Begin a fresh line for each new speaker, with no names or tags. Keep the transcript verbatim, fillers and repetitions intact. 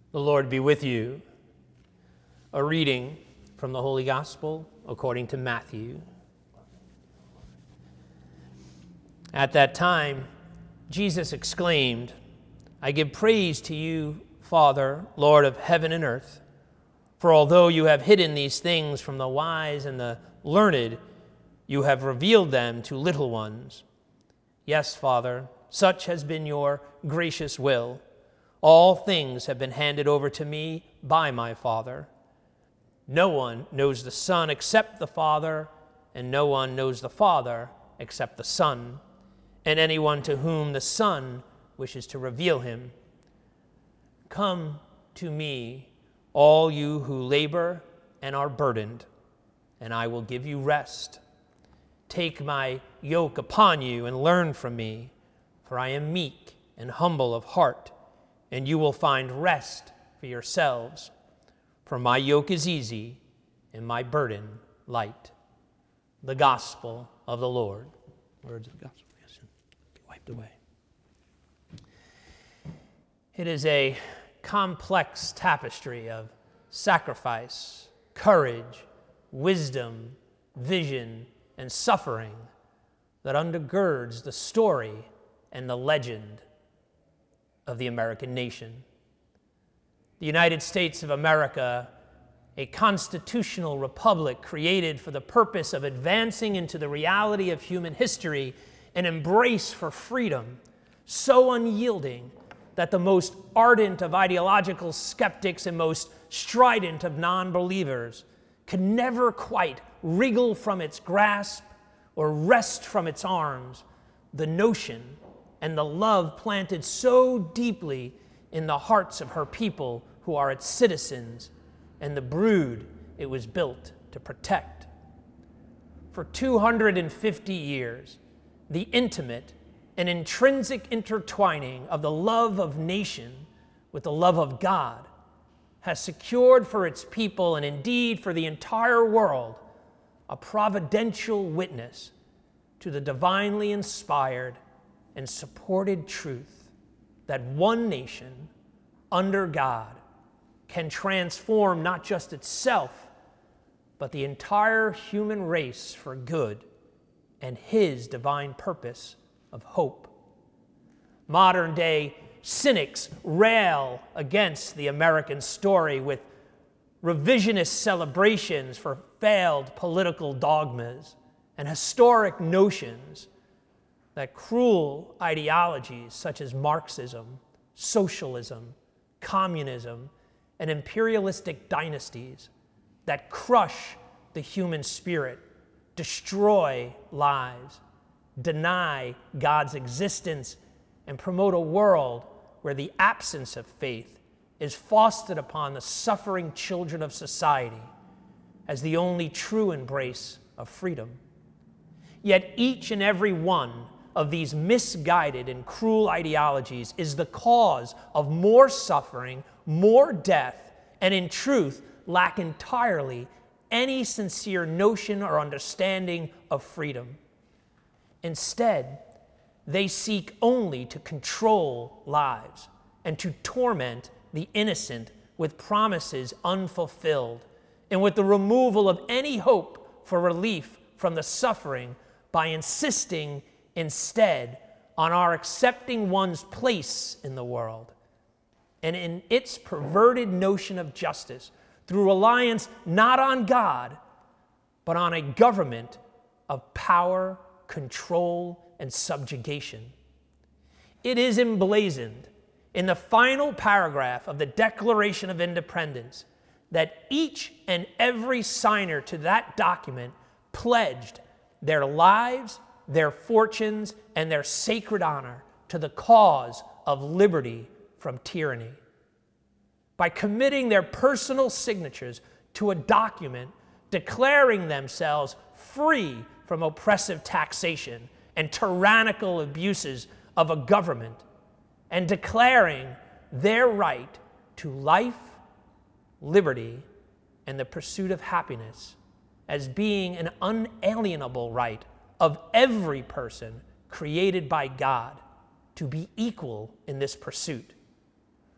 The Lord be with you. A reading from the Holy Gospel according to Matthew. At that time, Jesus exclaimed, "I give praise to you, Father, Lord of heaven and earth, for although you have hidden these things from the wise and the learned, you have revealed them to little ones. Yes, Father, such has been your gracious will. All things have been handed over to me by my Father. No one knows the Son except the Father, and no one knows the Father except the Son, and anyone to whom the Son wishes to reveal him. Come to me, all you who labor and are burdened, and I will give you rest. Take my yoke upon you and learn from me, for I am meek and humble of heart, and you will find rest for yourselves. For my yoke is easy and my burden light." The Gospel of the Lord. Words of the Gospel, yes, be wiped away. It is a complex tapestry of sacrifice, courage, wisdom, vision, and suffering that undergirds the story and the legend of the American nation. The United States of America, a constitutional republic created for the purpose of advancing into the reality of human history, an embrace for freedom, so unyielding that the most ardent of ideological skeptics and most strident of non-believers can never quite wriggle from its grasp or wrest from its arms the notion and the love planted so deeply in the hearts of her people who are its citizens and the brood it was built to protect. For two hundred fifty years, the intimate and intrinsic intertwining of the love of nation with the love of God has secured for its people, and indeed for the entire world, a providential witness to the divinely inspired and supported truth that one nation under God can transform not just itself, but the entire human race for good and His divine purpose of hope. Modern day cynics rail against the American story with revisionist celebrations for failed political dogmas and historic notions that cruel ideologies such as Marxism, socialism, communism, and imperialistic dynasties that crush the human spirit, destroy lives, deny God's existence, and promote a world where the absence of faith is foisted upon the suffering children of society as the only true embrace of freedom. Yet each and every one of these misguided and cruel ideologies is the cause of more suffering, more death, and in truth lack entirely any sincere notion or understanding of freedom. Instead, they seek only to control lives and to torment the innocent with promises unfulfilled and with the removal of any hope for relief from the suffering by insisting instead on our accepting one's place in the world and in its perverted notion of justice through reliance not on God, but on a government of power, control, and subjugation. It is emblazoned in the final paragraph of the Declaration of Independence that each and every signer to that document pledged their lives, their fortunes, and their sacred honor to the cause of liberty from tyranny. By committing their personal signatures to a document declaring themselves free from oppressive taxation and tyrannical abuses of a government, and declaring their right to life, liberty, and the pursuit of happiness as being an unalienable right of every person created by God to be equal in this pursuit.